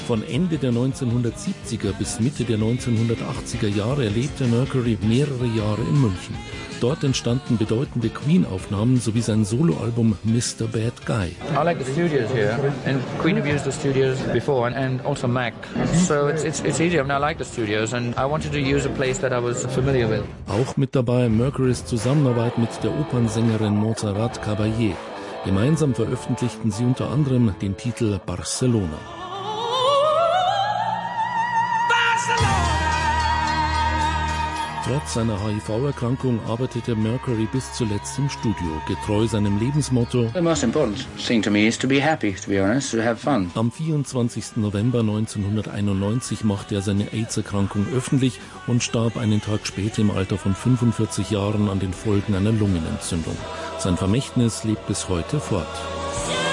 Von Ende der 1970er bis Mitte der 1980er Jahre erlebte Mercury mehrere Jahre in München. Dort entstanden bedeutende Queen-Aufnahmen sowie sein Soloalbum Mr. Bad Guy. I like the studios here, and Queen have used the studios before, and also Mac. So it's easier. I like the studios, and I wanted to use a place that I was familiar with. Auch mit dabei Mercurys Zusammenarbeit mit der Opernsängerin Montserrat Caballé. Gemeinsam veröffentlichten sie unter anderem den Titel Barcelona. Trotz seiner HIV-Erkrankung arbeitete Mercury bis zuletzt im Studio, getreu seinem Lebensmotto. The most important thing to me is to be happy, to be honest, to have fun. Am 24. November 1991 machte er seine AIDS-Erkrankung öffentlich und starb einen Tag später im Alter von 45 Jahren an den Folgen einer Lungenentzündung. Sein Vermächtnis lebt bis heute fort.